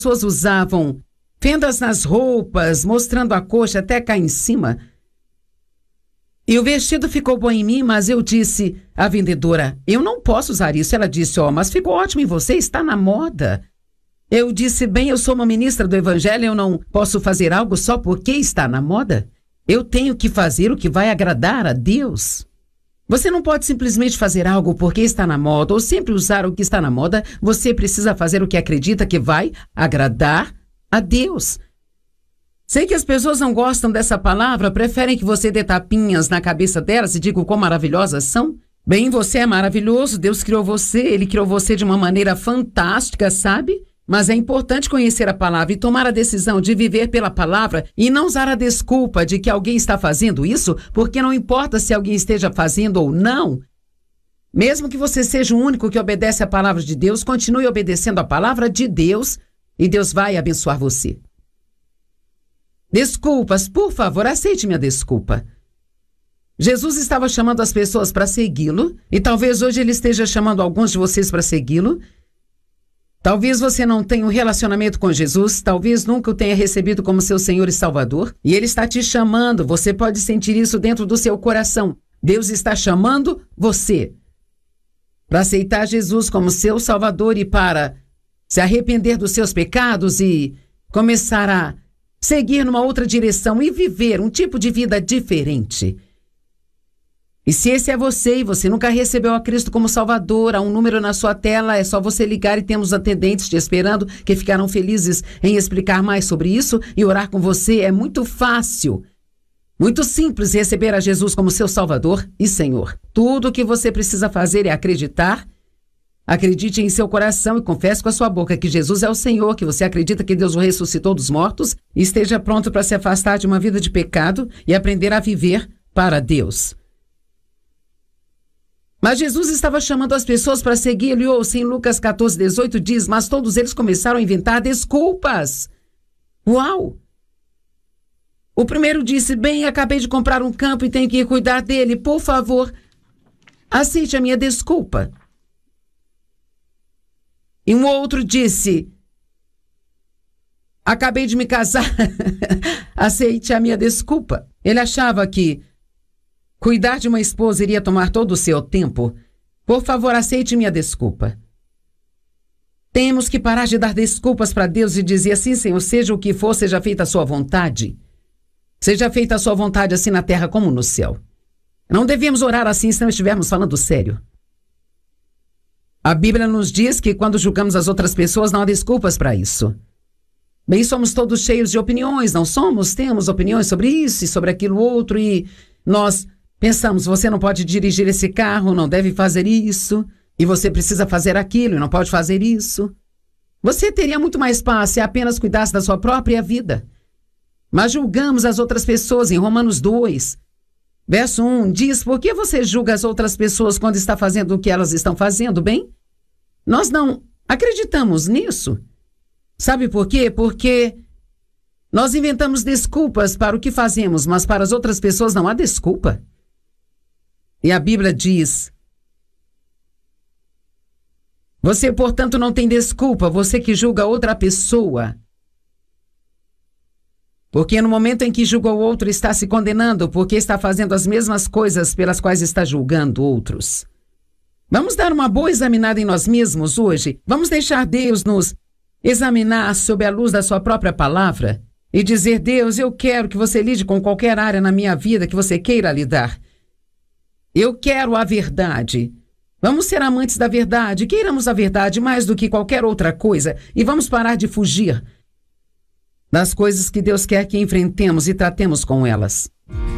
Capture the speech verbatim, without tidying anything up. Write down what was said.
pessoas usavam fendas nas roupas, mostrando a coxa até cá em cima. E o vestido ficou bom em mim, mas eu disse à vendedora, eu não posso usar isso. Ela disse, ó, oh, mas ficou ótimo em você, está na moda. Eu disse, bem, eu sou uma ministra do Evangelho, eu não posso fazer algo só porque está na moda. Eu tenho que fazer o que vai agradar a Deus. Você não pode simplesmente fazer algo porque está na moda, ou sempre usar o que está na moda. Você precisa fazer o que acredita que vai agradar a Deus. Sei que as pessoas não gostam dessa palavra, preferem que você dê tapinhas na cabeça delas e diga o quão maravilhosas são. Bem, você é maravilhoso, Deus criou você, Ele criou você de uma maneira fantástica, sabe? Mas é importante conhecer a palavra e tomar a decisão de viver pela palavra e não usar a desculpa de que alguém está fazendo isso, porque não importa se alguém esteja fazendo ou não. Mesmo que você seja o único que obedece à palavra de Deus, continue obedecendo a palavra de Deus e Deus vai abençoar você. Desculpas, por favor, aceite minha desculpa. Jesus estava chamando as pessoas para segui-lo e talvez hoje ele esteja chamando alguns de vocês para segui-lo. Talvez você não tenha um relacionamento com Jesus, talvez nunca o tenha recebido como seu Senhor e Salvador, e Ele está te chamando, você pode sentir isso dentro do seu coração. Deus está chamando você para aceitar Jesus como seu Salvador e para se arrepender dos seus pecados e começar a seguir numa outra direção e viver um tipo de vida diferente. E se esse é você e você nunca recebeu a Cristo como Salvador, há um número na sua tela, é só você ligar e temos atendentes te esperando que ficarão felizes em explicar mais sobre isso e orar com você. É muito fácil, muito simples receber a Jesus como seu Salvador e Senhor. Tudo o que você precisa fazer é acreditar. Acredite em seu coração e confesse com a sua boca que Jesus é o Senhor, que você acredita que Deus o ressuscitou dos mortos e esteja pronto para se afastar de uma vida de pecado e aprender a viver para Deus. Mas Jesus estava chamando as pessoas para segui-lo e ouça, em Lucas catorze, dezoito diz, mas todos eles começaram a inventar desculpas. Uau! O primeiro disse, bem, acabei de comprar um campo e tenho que ir cuidar dele, por favor, aceite a minha desculpa. E um outro disse, acabei de me casar, aceite a minha desculpa. Ele achava que cuidar de uma esposa iria tomar todo o seu tempo. Por favor, aceite minha desculpa. Temos que parar de dar desculpas para Deus e dizer assim, Senhor, seja o que for, seja feita a sua vontade. Seja feita a sua vontade assim na terra como no céu. Não devemos orar assim se não estivermos falando sério. A Bíblia nos diz que quando julgamos as outras pessoas não há desculpas para isso. Bem, somos todos cheios de opiniões, não somos? Temos opiniões sobre isso e sobre aquilo outro e nós pensamos, você não pode dirigir esse carro, não deve fazer isso, e você precisa fazer aquilo e não pode fazer isso. Você teria muito mais paz se apenas cuidasse da sua própria vida. Mas julgamos as outras pessoas em Romanos dois. Verso um diz, por que você julga as outras pessoas quando está fazendo o que elas estão fazendo, bem? Nós não acreditamos nisso. Sabe por quê? Porque nós inventamos desculpas para o que fazemos, mas para as outras pessoas não há desculpa. E a Bíblia diz, você, portanto, não tem desculpa, você que julga outra pessoa. Porque no momento em que julga o outro, está se condenando, porque está fazendo as mesmas coisas pelas quais está julgando outros. Vamos dar uma boa examinada em nós mesmos hoje? Vamos deixar Deus nos examinar sob a luz da sua própria palavra? E dizer, Deus, eu quero que você lide com qualquer área na minha vida que você queira lidar. Eu quero a verdade. Vamos ser amantes da verdade, queiramos a verdade mais do que qualquer outra coisa e vamos parar de fugir das coisas que Deus quer que enfrentemos e tratemos com elas.